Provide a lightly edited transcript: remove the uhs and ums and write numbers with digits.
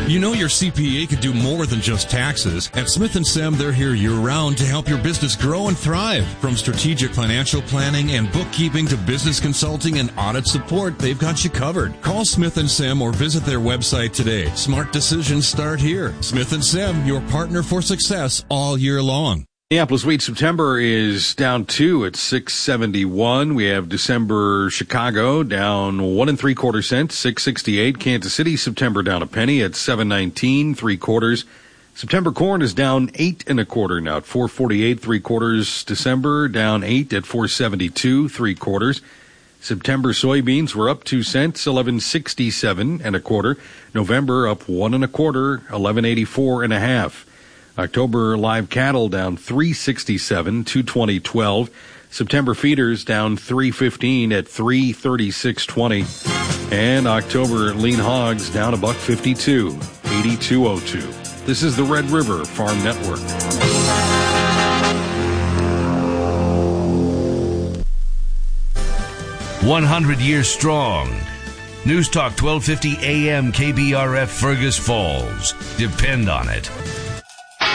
You know your CPA could do more than just taxes. At Smith & Sem, they're here year-round to help your business grow and thrive. From strategic financial planning and bookkeeping to business consulting and audit support, they've got you covered. Call Smith & Sem or visit their website today. Smart decisions start here. Smith & Sem, your partner for success all year long. Minneapolis wheat September is down 2 at 671. We have December Chicago down 1 3/4 cents, 668. Kansas City September down a penny at 719 3/4. September corn is down 8 1/4 now at 448 3/4. December down 8 at 472 3/4. September soybeans were up 2 cents, 1167 1/4. November up 1 1/4, 1184 1/2. October live cattle down 367, 220.12. September feeders down 315 at 336.20. And October lean hogs down $1.52, 82.02. This is the Red River Farm Network. "100 years strong." News Talk 1250 AM KBRF Fergus Falls. Depend on it.